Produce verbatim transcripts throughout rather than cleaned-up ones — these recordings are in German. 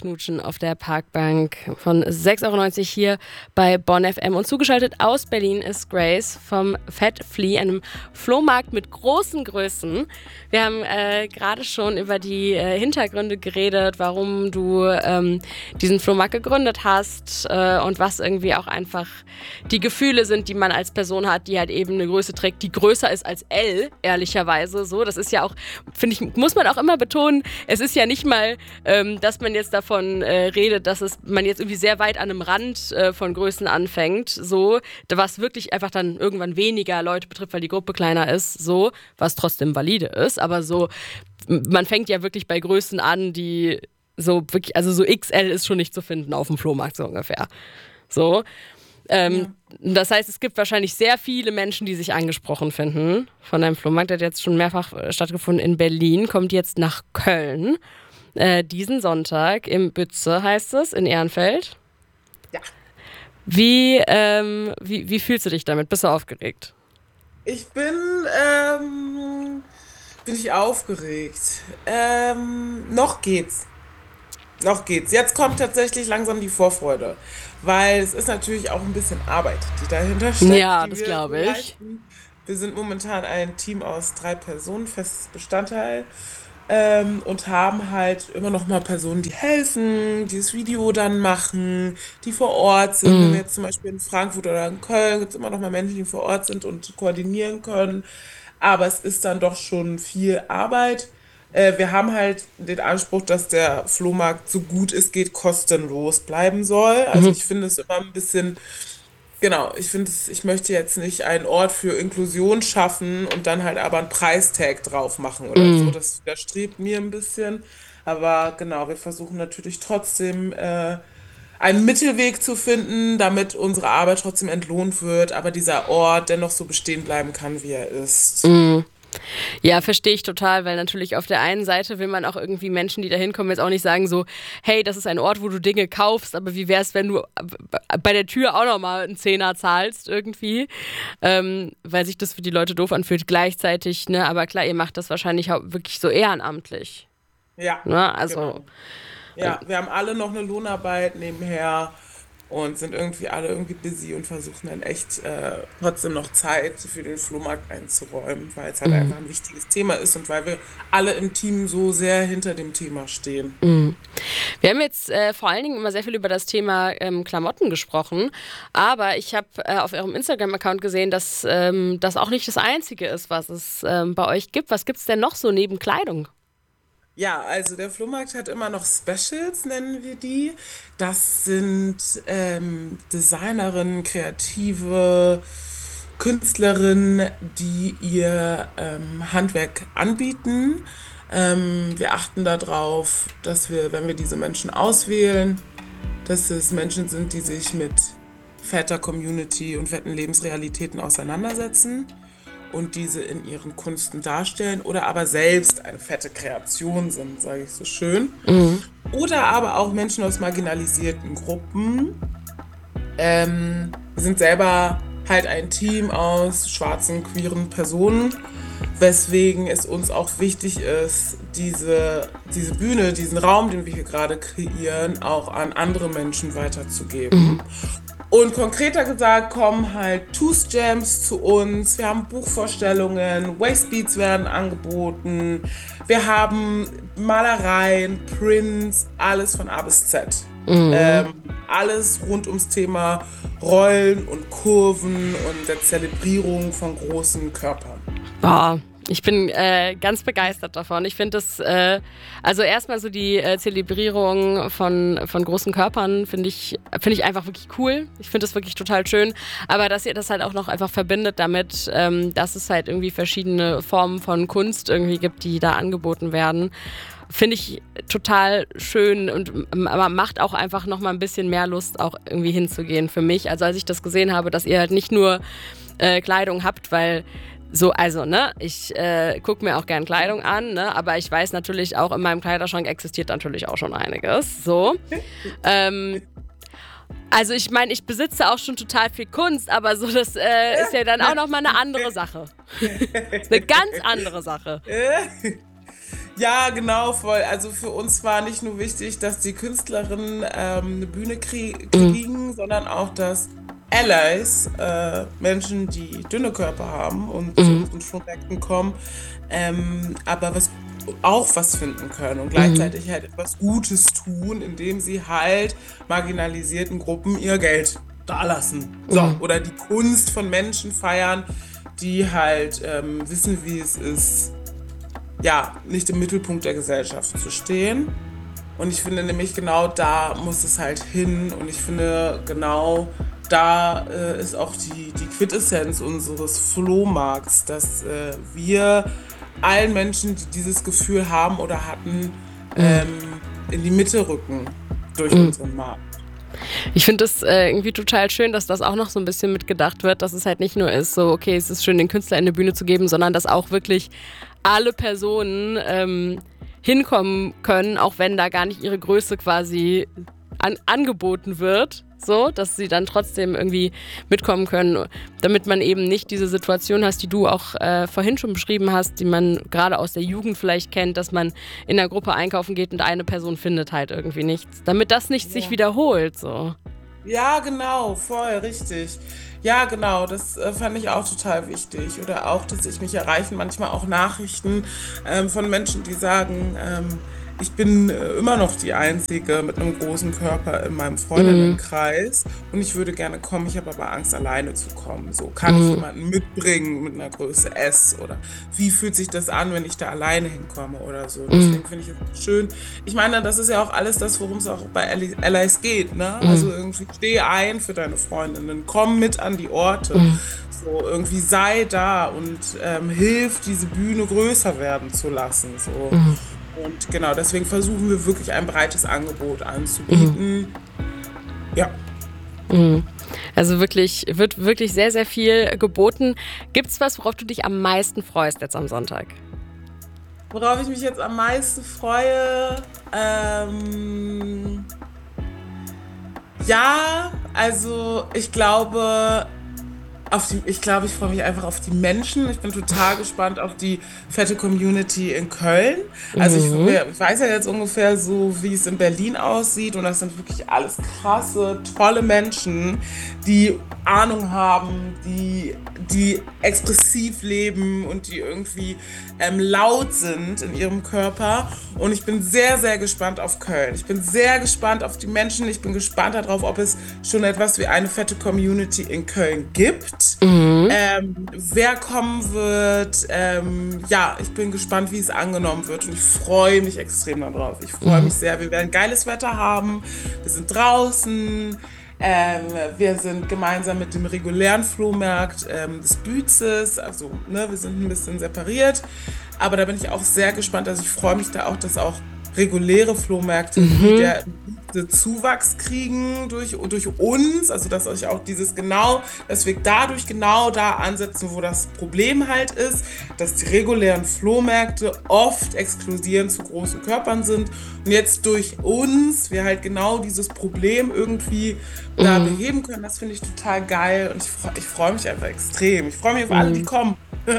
Knutschen auf der Parkbank von sechs Euro neunzig hier bei Bonn F M. Und zugeschaltet aus Berlin ist Grace vom Fat Flea, einem Flohmarkt mit großen Größen. Wir haben äh, gerade schon über die äh, Hintergründe geredet, warum du ähm, diesen Flohmarkt gegründet hast äh, und was irgendwie auch einfach die Gefühle sind, die man als Person hat, die halt eben eine Größe trägt, die größer ist als L, ehrlicherweise. So, das ist ja auch, finde ich, muss man auch immer betonen, es ist ja nicht mal, ähm, dass man jetzt davon äh, redet, dass es, man jetzt irgendwie sehr weit an einem Rand äh, von Größen anfängt, so, was wirklich einfach dann irgendwann weniger Leute betrifft, weil die Gruppe kleiner ist, so, was trotzdem valide ist, aber so, man fängt ja wirklich bei Größen an, die so wirklich, also so X L ist schon nicht zu finden auf dem Flohmarkt, so ungefähr. So. Ähm, ja. Das heißt, es gibt wahrscheinlich sehr viele Menschen, die sich angesprochen finden von deinem Flohmarkt. Der hat jetzt schon mehrfach stattgefunden in Berlin, kommt jetzt nach Köln. Äh, diesen Sonntag im Bütze, heißt es, in Ehrenfeld. Ja. Wie, ähm, wie, wie fühlst du dich damit? Bist du aufgeregt? Ich bin, ähm, bin ich aufgeregt. Ähm, noch geht's. Noch geht's. Jetzt kommt tatsächlich langsam die Vorfreude, weil es ist natürlich auch ein bisschen Arbeit, die dahinter steckt, Ja, die das wir so glaube ich. leisten. Wir sind momentan ein Team aus drei Personen, festes Bestandteil, ähm, und haben halt immer noch mal Personen, die helfen, die das Video dann machen, die vor Ort sind. Wenn wir Mhm. jetzt zum Beispiel in Frankfurt oder in Köln, gibt es immer noch mal Menschen, die vor Ort sind und koordinieren können. Aber es ist dann doch schon viel Arbeit. Äh, wir haben halt den Anspruch, dass der Flohmarkt so gut es geht kostenlos bleiben soll. Also Mhm. ich finde es immer ein bisschen, genau, ich finde es, ich möchte jetzt nicht einen Ort für Inklusion schaffen und dann halt aber einen Preistag drauf machen oder so. Mhm. Das widerstrebt mir ein bisschen. Aber genau, wir versuchen natürlich trotzdem äh, einen Mittelweg zu finden, damit unsere Arbeit trotzdem entlohnt wird, aber dieser Ort dennoch so bestehen bleiben kann, wie er ist. Mhm. Ja, verstehe ich total, weil natürlich auf der einen Seite will man auch irgendwie Menschen, die da hinkommen, jetzt auch nicht sagen so, hey, das ist ein Ort, wo du Dinge kaufst, aber wie wär's, wenn du bei der Tür auch nochmal einen Zehner zahlst irgendwie, ähm, weil sich das für die Leute doof anfühlt gleichzeitig, ne, aber klar, ihr macht das wahrscheinlich hau- wirklich so ehrenamtlich, Ja, ne, also, genau. äh, Ja, wir haben alle noch eine Lohnarbeit nebenher und sind irgendwie alle irgendwie busy und versuchen dann echt äh, trotzdem noch Zeit für den Flohmarkt einzuräumen, weil es halt mm, einfach ein wichtiges Thema ist und weil wir alle im Team so sehr hinter dem Thema stehen. mm. Wir haben jetzt äh, vor allen Dingen immer sehr viel über das Thema ähm, Klamotten gesprochen, aber ich habe äh, auf eurem Instagram-Account gesehen, dass ähm, das auch nicht das Einzige ist, was es ähm, bei euch gibt. Was gibt es denn noch so neben Kleidung? Ja, also der Flohmarkt hat immer noch Specials, nennen wir die. Das sind ähm, Designerinnen, Kreative, Künstlerinnen, die ihr ähm, Handwerk anbieten. Ähm, wir achten darauf, dass wir, wenn wir diese Menschen auswählen, dass es Menschen sind, die sich mit fetter Community und fetten Lebensrealitäten auseinandersetzen und diese in ihren Kunsten darstellen oder aber selbst eine fette Kreation sind, sage ich so schön. Mhm. Oder aber auch Menschen aus marginalisierten Gruppen. Ähm, wir sind selber halt ein Team aus schwarzen, queeren Personen, weswegen es uns auch wichtig ist, diese, diese Bühne, diesen Raum, den wir hier gerade kreieren, auch an andere Menschen Mhm. weiterzugeben. Und konkreter gesagt kommen halt Tooth Jams zu uns. Wir haben Buchvorstellungen, Wastebeats werden angeboten. Wir haben Malereien, Prints, alles von A bis Z. Mhm. Ähm, alles rund ums Thema Rollen und Kurven und der Zelebrierung von großen Körpern. Boah, ich bin äh, ganz begeistert davon. Ich finde das, äh, also erstmal so die äh, Zelebrierung von, von großen Körpern finde ich, finde ich einfach wirklich cool. Ich finde das wirklich total schön. Aber dass ihr das halt auch noch einfach verbindet damit, ähm, dass es halt irgendwie verschiedene Formen von Kunst irgendwie gibt, die da angeboten werden, finde ich total schön und ähm, aber macht auch einfach noch mal ein bisschen mehr Lust, auch irgendwie hinzugehen für mich. Also als ich das gesehen habe, dass ihr halt nicht nur äh, Kleidung habt, weil so, also, ne, ich äh, gucke mir auch gern Kleidung an, ne, aber ich weiß natürlich auch, in meinem Kleiderschrank existiert natürlich auch schon einiges, so. Ähm, also ich meine, ich besitze auch schon total viel Kunst, aber so, das äh, ist ja dann auch noch mal eine andere Sache. Eine ganz andere Sache. Ja, genau, voll. Also für uns war nicht nur wichtig, dass die Künstlerinnen ähm, eine Bühne krie Mhm. kriegen, sondern auch, dass Allies, äh, Menschen, die dünne Körper haben und zu Mhm. unseren Flohmärkten kommen, ähm, aber was auch was finden können und Mhm. gleichzeitig halt etwas Gutes tun, indem sie halt marginalisierten Gruppen ihr Geld dalassen. So, Mhm. oder die Kunst von Menschen feiern, die halt ähm, wissen, wie es ist, ja, nicht im Mittelpunkt der Gesellschaft zu stehen. Und ich finde nämlich genau da muss es halt hin. Und ich finde genau da äh, ist auch die, die Quintessenz unseres Flohmarkts, dass äh, wir allen Menschen, die dieses Gefühl haben oder hatten, Mhm. ähm, in die Mitte rücken durch Mhm. unseren Markt. Ich finde es äh, irgendwie total schön, dass das auch noch so ein bisschen mitgedacht wird, dass es halt nicht nur ist, so, okay, es ist schön, den Künstler eine Bühne zu geben, sondern dass auch wirklich alle Personen ähm, hinkommen können, auch wenn da gar nicht ihre Größe quasi an, angeboten wird. So, dass sie dann trotzdem irgendwie mitkommen können, damit man eben nicht diese Situation hast, die du auch äh, vorhin schon beschrieben hast, die man gerade aus der Jugend vielleicht kennt, dass man in der Gruppe einkaufen geht und eine Person findet halt irgendwie nichts. Damit das nicht sich Ja. wiederholt, so. Ja, genau, voll, richtig. Ja, genau, das äh, fand ich auch total wichtig. Oder auch, dass ich mich erreichen manchmal auch Nachrichten ähm, von Menschen, die sagen, ähm, ich bin äh, immer noch die Einzige mit einem großen Körper in meinem Mhm. Freundinnenkreis und ich würde gerne kommen, ich habe aber Angst, alleine zu kommen. So, kann ich Mhm. jemanden mitbringen mit einer Größe S? Oder wie fühlt sich das an, wenn ich da alleine hinkomme oder so? Und Mhm. deswegen finde ich es schön. Ich meine, das ist ja auch alles das, worum es auch bei Alli- Allies geht, ne? Also Mhm. irgendwie steh ein für deine Freundinnen, komm mit an die Orte, Mhm. so irgendwie sei da und ähm, hilf, diese Bühne größer werden zu lassen, so. Mhm. Und genau, deswegen versuchen wir wirklich ein breites Angebot Mhm. anzubieten. Ja. Mhm. Also wirklich, wird wirklich sehr, sehr viel geboten. Gibt's was, worauf du dich am meisten freust jetzt am Sonntag? Worauf ich mich jetzt am meisten freue, ähm, ja, also ich glaube, Auf die, ich glaube, ich freue mich einfach auf die Menschen. Ich bin total gespannt auf die fette Community in Köln. Also ich, Mhm. wir- ich weiß ja jetzt ungefähr so, wie es in Berlin aussieht. Und das sind wirklich alles krasse, tolle Menschen, die Ahnung haben, die, die expressiv leben und die irgendwie ähm, laut sind in ihrem Körper. Und ich bin sehr, sehr gespannt auf Köln. Ich bin sehr gespannt auf die Menschen. Ich bin gespannt darauf, ob es schon etwas wie eine fette Community in Köln gibt. Mhm. Ähm, wer kommen wird, ähm, ja, ich bin gespannt, wie es angenommen wird und ich freue mich extrem darauf. Ich freue Mhm. mich sehr. Wir werden geiles Wetter haben. Wir sind draußen. Ähm, wir sind gemeinsam mit dem regulären Flohmarkt ähm, des Büzes, also ne, wir sind ein bisschen separiert, aber da bin ich auch sehr gespannt. Also ich freue mich da auch, dass auch reguläre Flohmärkte wie Mhm. der Zuwachs kriegen durch, durch uns, also dass euch auch dieses genau, dass wir dadurch genau da ansetzen, wo das Problem halt ist, dass die regulären Flohmärkte oft exklusieren zu großen Körpern sind und jetzt durch uns wir halt genau dieses Problem irgendwie da Mhm. beheben können. Das finde ich total geil und ich, freu- ich freue mich einfach extrem. Ich freue mich auf alle, die Mhm. kommen.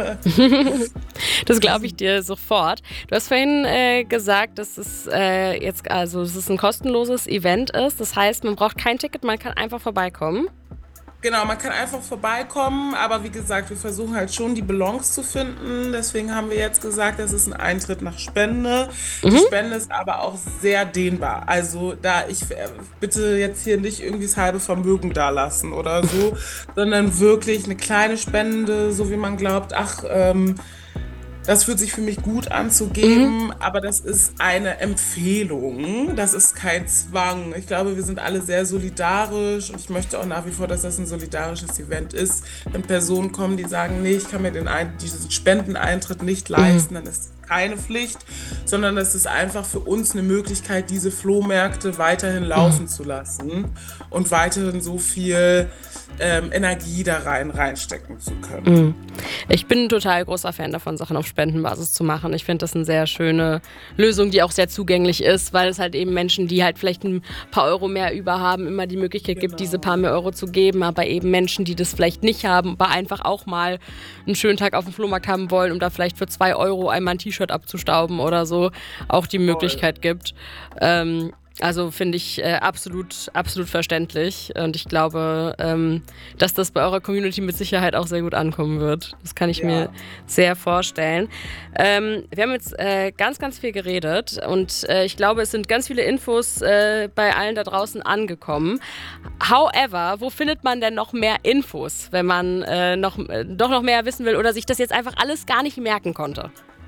Das glaube ich dir sofort. Du hast vorhin äh, gesagt, dass es äh, jetzt, also dass es ein kostenloses Event ist. Das heißt, man braucht kein Ticket, man kann einfach vorbeikommen. Genau, man kann einfach vorbeikommen, aber wie gesagt, wir versuchen halt schon die Balance zu finden. Deswegen haben wir jetzt gesagt, das ist ein Eintritt nach Spende. Die Mhm. Spende ist aber auch sehr dehnbar. Also da ich äh, bitte jetzt hier nicht irgendwie das halbe Vermögen dalassen oder so, sondern wirklich eine kleine Spende, so wie man glaubt, ach, ähm, das fühlt sich für mich gut an zu Mhm. geben, aber das ist eine Empfehlung. Das ist kein Zwang. Ich glaube, wir sind alle sehr solidarisch und ich möchte auch nach wie vor, dass das ein solidarisches Event ist. Wenn Personen kommen, die sagen, nee, ich kann mir den Ein diesen Spendeneintritt nicht Mhm. leisten, dann ist es keine Pflicht, sondern das ist einfach für uns eine Möglichkeit, diese Flohmärkte weiterhin Mhm. laufen zu lassen und weiterhin so viel ähm, Energie da rein reinstecken zu können. Mhm. Ich bin ein total großer Fan davon, Sachen auf Spendenbasis zu machen. Ich finde das eine sehr schöne Lösung, die auch sehr zugänglich ist, weil es halt eben Menschen, die halt vielleicht ein paar Euro mehr über haben, immer die Möglichkeit gibt, diese Genau. paar mehr Euro zu geben. Aber eben Menschen, die das vielleicht nicht haben, aber einfach auch mal einen schönen Tag auf dem Flohmarkt haben wollen, um da vielleicht für zwei Euro einmal ein T-Shirt abzustauben oder so, auch die Voll. Möglichkeit gibt. Ähm, also finde ich äh, absolut, absolut verständlich. Und ich glaube, ähm, dass das bei eurer Community mit Sicherheit auch sehr gut ankommen wird. Das kann ich mir Ja. sehr vorstellen. Ähm, wir haben jetzt äh, ganz, ganz viel geredet und äh, ich glaube, es sind ganz viele Infos äh, bei allen da draußen angekommen. However, wo findet man denn noch mehr Infos, wenn man äh, noch, äh, doch noch mehr wissen will oder sich das jetzt einfach alles gar nicht merken konnte?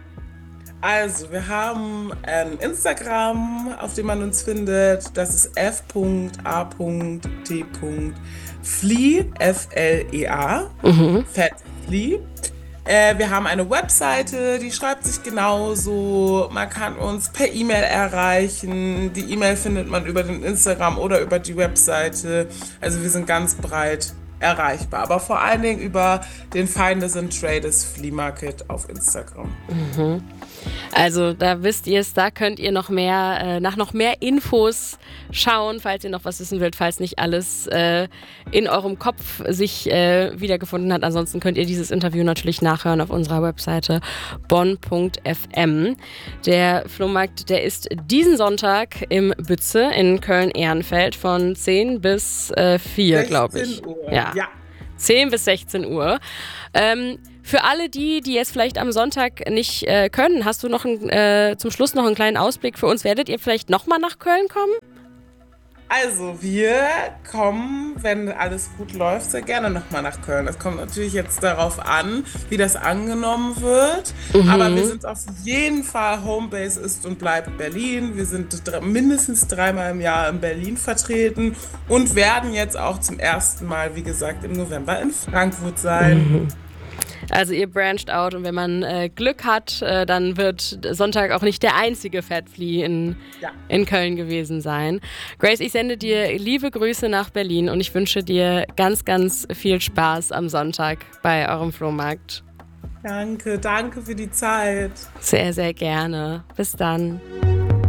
Also, wir haben ein Instagram, auf dem man uns findet. Das ist f a t flea, F L E A, Mhm. Fat Flea. Äh, wir haben eine Webseite, die schreibt sich genauso. Man kann uns per E-Mail erreichen. Die E-Mail findet man über den Instagram oder über die Webseite. Also wir sind ganz breit erreichbar. Aber vor allen Dingen über den Feinde sind Traders Flea Market auf Instagram. Also da wisst ihr es, da könnt ihr noch mehr, äh, nach noch mehr Infos schauen, falls ihr noch was wissen wollt, falls nicht alles äh, in eurem Kopf sich äh, wiedergefunden hat. Ansonsten könnt ihr dieses Interview natürlich nachhören auf unserer Webseite bonn punkt f m. Der Flohmarkt, der ist diesen Sonntag im Bütze in Köln-Ehrenfeld von zehn bis äh, vier, glaube ich. sechzehn Uhr. Ja. Ja. zehn bis sechzehn Uhr. Ähm, für alle die, die jetzt vielleicht am Sonntag nicht äh, können, hast du noch ein, äh, zum Schluss noch einen kleinen Ausblick für uns? Werdet ihr vielleicht nochmal nach Köln kommen? Also, wir kommen, wenn alles gut läuft, sehr gerne nochmal nach Köln. Es kommt natürlich jetzt darauf an, wie das angenommen wird. Aber wir sind auf jeden Fall, Homebase ist und bleibt Berlin. Wir sind dr- mindestens dreimal im Jahr in Berlin vertreten und werden jetzt auch zum ersten Mal, wie gesagt, im November in Frankfurt sein. Also ihr branched out und wenn man äh, Glück hat, äh, dann wird Sonntag auch nicht der einzige Fat Flea in, Ja, in Köln gewesen sein. Grace, ich sende dir liebe Grüße nach Berlin und ich wünsche dir ganz, ganz viel Spaß am Sonntag bei eurem Flohmarkt. danke, danke für die Zeit. Sehr, sehr gerne. Bis dann.